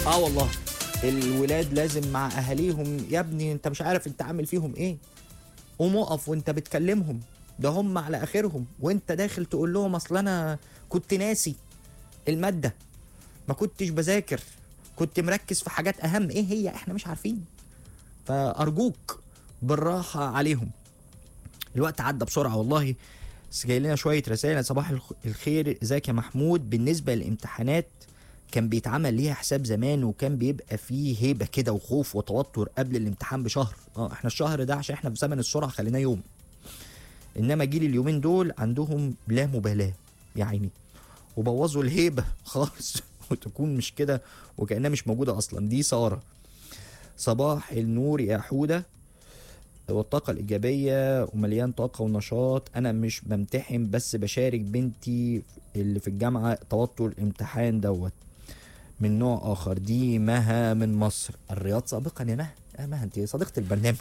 والله الولاد لازم مع اهاليهم، يا ابني انت مش عارف انت عامل فيهم ايه، قوم اقف وانت بتكلمهم، ده هم على اخرهم، وانت داخل تقول لهم اصل انا كنت ناسي الماده، ما كنتش بذاكر، كنت مركز في حاجات اهم. ايه هي؟ احنا مش عارفين. فارجوك بالراحه عليهم. الوقت عدى بسرعه والله، بس جاي لنا شويه رسائل. صباح الخير، ازيك يا محمود؟ بالنسبه للامتحانات كان بيتعمل ليها حساب زمان، وكان بيبقى فيه هيبه كده وخوف وتوتر قبل الامتحان بشهر. احنا الشهر ده عشان احنا في زمن السرعه خليناه يوم، انما جيل اليومين دول عندهم لا مبالاه يا عيني، وبوظوا الهيبه خالص وتكون مش كده وكانها مش موجوده اصلا. دي ساره. صباح النور يا حوده والطاقة الإيجابية ومليان طاقة ونشاط. أنا مش بمتحن بس بشارك بنتي اللي في الجامعة توتر الامتحان دوت من نوع آخر. دي مها من مصر. الرياض سابقا يا مها. مها أنت صديقة البرنامج.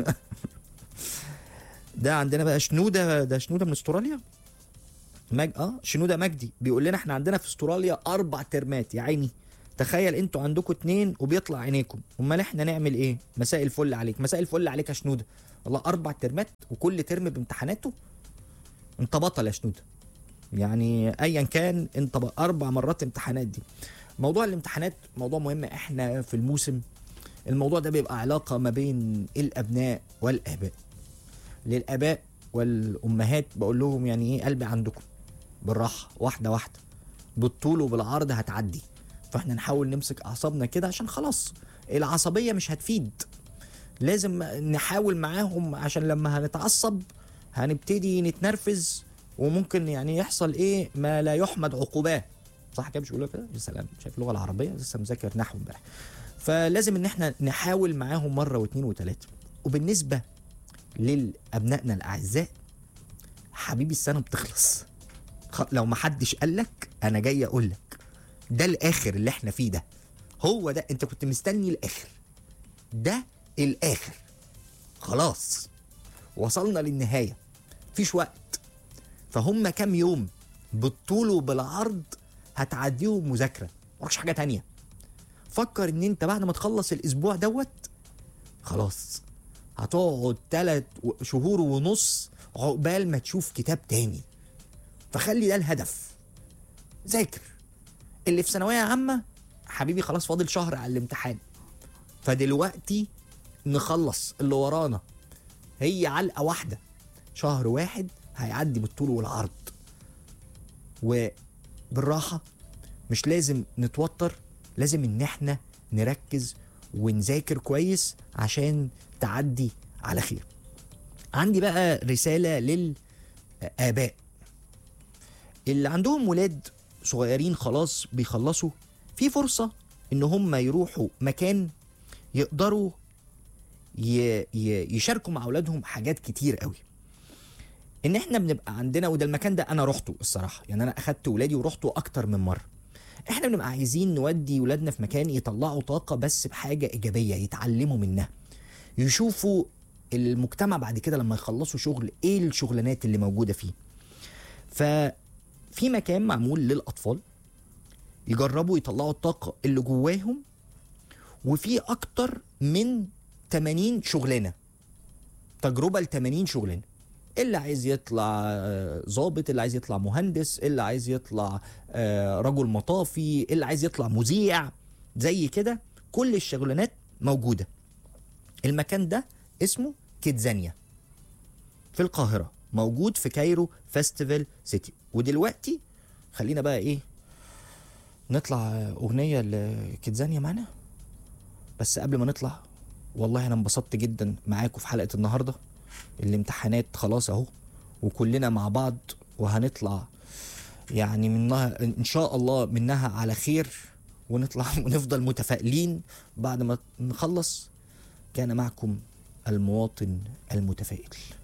ده عندنا بقى شنودة، ده شنودة من استراليا. شنودة مجدي بيقول لنا احنا عندنا في استراليا 4 ترمات يا عيني. تخيل انتوا عندكم 2 وبيطلع عينيكم، امال احنا نعمل ايه؟ مساء الفل عليك. مساء الفل عليك يا شنودة. والله 4 ترمات وكل ترم بامتحاناته. انت بطل يا شنودة، يعني ايا كان انت 4 مرات امتحانات. دي موضوع الامتحانات موضوع مهم. احنا في الموسم الموضوع ده بيبقى علاقة ما بين الابناء والاباء. للاباء والامهات بقول لهم يعني ايه، قلبي عندكم، بالراحة واحدة واحدة، بالطول وبالعرض هتعدي. فاحنا نحاول نمسك اعصابنا كده عشان خلاص العصبية مش هتفيد. لازم نحاول معاهم عشان لما هنتعصب هنبتدي نتنرفز وممكن يعني يحصل ايه ما لا يحمد عقوباه. صح كده؟ مش بيقولوا كده؟ يا سلام، شايف اللغة العربية لسه مذاكر نحو امبارح. فلازم ان احنا نحاول معاهم مرة واثنين وثلاثة. وبالنسبة لأبنائنا الأعزاء، حبيبي السنة بتخلص. لو ما حدش قالك انا جاي اقولك ده الاخر اللي احنا فيه ده، هو ده انت كنت مستني الاخر، ده الاخر خلاص وصلنا للنهاية، مفيش وقت. فهم كام يوم بالطول وبالعرض هتعديهم مذاكرة، مراكش حاجة تانية. فكر ان انت بعد ما تخلص الاسبوع دوت خلاص هتقعد 3 شهور ونص عقبال ما تشوف كتاب تاني. فخلي ده الهدف، ذاكر. اللي في ثانوية عامة حبيبي خلاص فاضل شهر على الامتحان، فدلوقتي نخلص اللي ورانا. هي علقة واحدة، شهر واحد هيعدي بالطول والعرض. وبالراحة، مش لازم نتوتر، لازم ان احنا نركز ونذاكر كويس عشان تعدي على خير. عندي بقى رسالة للآباء اللي عندهم ولاد صغيرين خلاص بيخلصوا، في فرصة ان هم يروحوا مكان يقدروا يشاركوا مع اولادهم حاجات كتير قوي. ان احنا بنبقى عندنا، وده المكان ده انا رحته الصراحة، يعني انا اخدت ولادي ورحته اكتر من مرة. احنا بنبقى عايزين نودي ولادنا في مكان يطلعوا طاقة بس بحاجة ايجابية، يتعلموا منها، يشوفوا المجتمع بعد كده لما يخلصوا شغل ايه الشغلانات اللي موجودة فيه. ففي مكان معمول للاطفال يجربوا يطلعوا الطاقة اللي جواهم، وفي اكتر من 80 شغلانة، تجربة ل 80 شغلانة. اللي عايز يطلع ضابط، اللي عايز يطلع مهندس، اللي عايز يطلع رجل مطافي، اللي عايز يطلع مذيع، زي كده كل الشغلانات موجودة. المكان ده اسمه كيدزانيا في القاهرة، موجود في كايرو فيستيفال سيتي. ودلوقتي خلينا بقى ايه، نطلع اغنية لكيدزانيا معنا. بس قبل ما نطلع، والله انا انبسطت جدا معاكم في حلقة النهاردة. الامتحانات خلاص اهو وكلنا مع بعض، وهنطلع يعني منها ان شاء الله منها على خير، ونطلع ونفضل متفائلين بعد ما نخلص. كان معكم المواطن المتفائل.